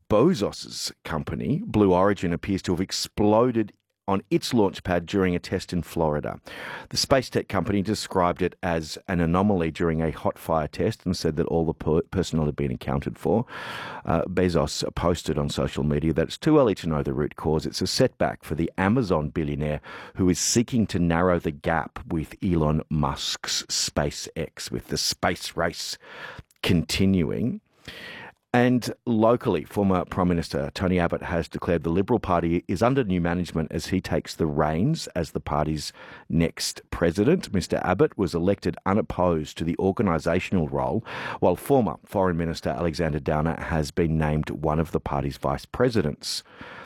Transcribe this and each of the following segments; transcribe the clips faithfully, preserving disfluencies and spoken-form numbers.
Bezos's company, Blue Origin, appears to have exploded on its launch pad during a test in Florida. The space tech company described it as an anomaly during a hot fire test and said that all the per- personnel had been accounted for. Uh, Bezos posted on social media that it's too early to know the root cause. It's a setback for the Amazon billionaire who is seeking to narrow the gap with Elon Musk's SpaceX, with the space race continuing. And locally, former Prime Minister Tony Abbott has declared the Liberal Party is under new management as he takes the reins as the party's next president. Mister Abbott was elected unopposed to the organisational role, while former Foreign Minister Alexander Downer has been named one of the party's vice presidents.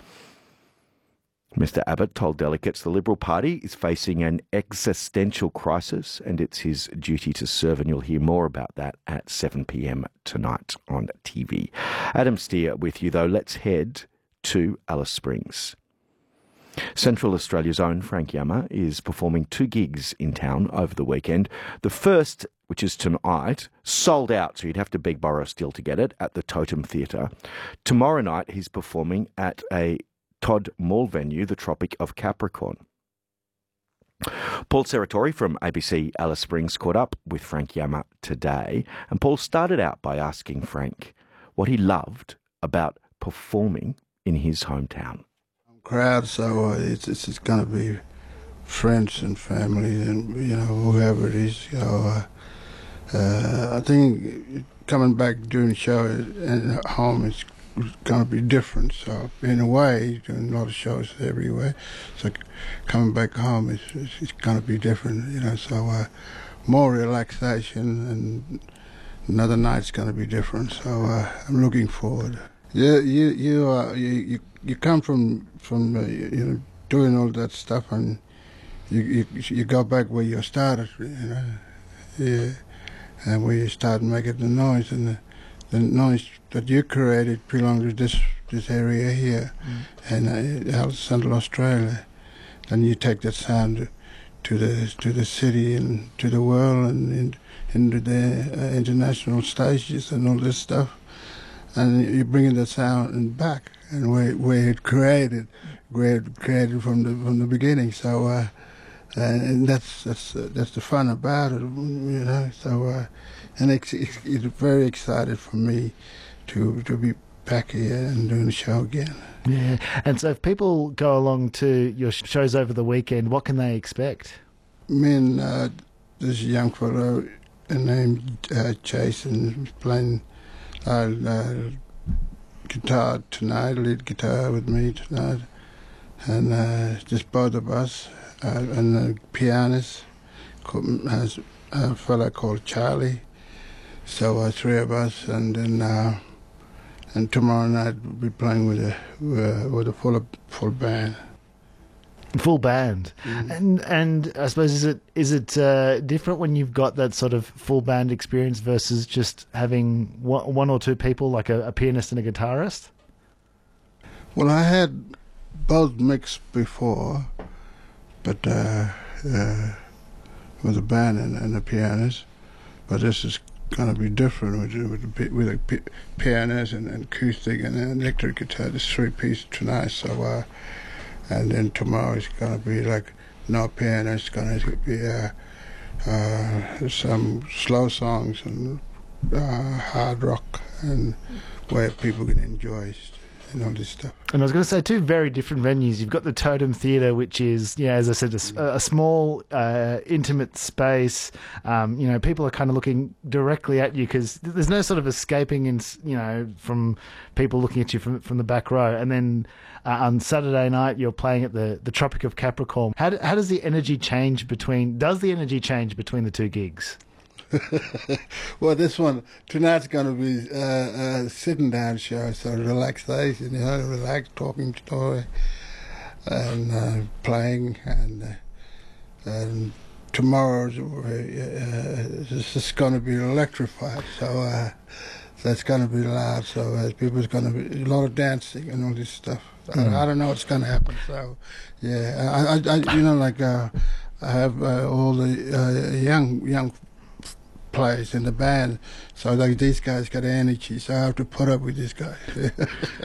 Mister Abbott told delegates the Liberal Party is facing an existential crisis and it's his duty to serve, and you'll hear more about that at seven p.m. tonight on T V. Adam Steer with you, though. Let's head to Alice Springs. Central Australia's own Frank Yammer is performing two gigs in town over the weekend. The first, which is tonight, sold out, so you'd have to beg, borrow, steal to get it, at the Totem Theatre. Tomorrow night he's performing at a Todd Mall venue, the Tropic of Capricorn. Paul Serratori from A B C Alice Springs caught up with Frank Yammer today, and Paul started out by asking Frank what he loved about performing in his hometown. Crowd, so uh, it's, it's it's going to be friends and family and, you know, whoever it is. You know, uh, uh, I think coming back doing the show at home is going to be different. So in a way, doing a lot of shows everywhere. So coming back home is is, is going to be different. You know, so uh, more relaxation, and another night's going to be different. So uh, I'm looking forward. Yeah, you you uh, you, you you come from from uh, you know, doing all that stuff, and you, you you go back where you started. You know, yeah, and where you start making the noise, and the, the noise that you created belongs to this this area here, mm. and uh, Central Australia. Then you take that sound to the to the city and to the world, and in, into the uh, international stages and all this stuff. And you're bringing the sound back, and where where it created, where it created from the from the beginning. So, uh, and that's that's uh, that's the fun about it, you know. So, uh, and it's, it's, it's very excited for me to to be back here and doing the show again. Yeah, and so if people go along to your shows over the weekend, what can they expect? Me and uh, this young fellow named uh, Jason playing Uh, uh, guitar tonight, lead guitar with me tonight, and uh, just both of us, uh, and the pianist has a fellow called Charlie. So uh, three of us, and then uh, and tomorrow night we'll be playing with a uh, with a full full band. Full band, mm. and and I suppose is it is it uh, different when you've got that sort of full band experience versus just having one, one or two people, like a, a pianist and a guitarist? Well, I had both mixed before, but uh, uh, with a band and, and a pianist. But this is going to be different with with a, with a pianist and an acoustic and an electric guitar. This three piece tonight, so. Uh, And then tomorrow it's going to be like no piano. It's going to be uh, uh, some slow songs and uh, hard rock, and where people can enjoy and all this stuff. And I was going to say, two very different venues. You've got the Totem Theatre, which is, you know, as I said, a, a small, uh, intimate space. Um, you know, people are kind of looking directly at you because there's no sort of escaping, in, you know, from people looking at you from from the back row. And then uh, on Saturday night, you're playing at the, the Tropic of Capricorn. How, do, how does the energy change between? Does the energy change between the two gigs? Well, this one tonight's going to be uh, a sitting down show, so relaxation, you know, relax, talking story, and uh, playing, and uh, and tomorrow's uh, it's just going to be electrified. So uh, that's going to be loud. So uh, people's going to be a lot of dancing and all this stuff. Mm. I, I don't know what's going to happen. So yeah, I, I, I you know, like uh, I have uh, all the uh, young young. players in the band, so like these guys got energy, so I have to put up with these guys.